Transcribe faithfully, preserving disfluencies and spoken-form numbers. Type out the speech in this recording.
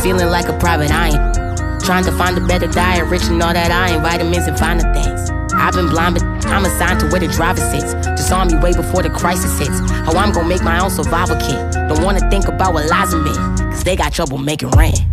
feeling like a private eye. Trying to find a better diet, rich and all that iron, vitamins and finer things. I've been blind, but I'm assigned to where the driver sits. Just saw me way before the crisis hits. How I'm gonna make my own survival kit. Don't wanna think about what lies in me, cause they got trouble making rent.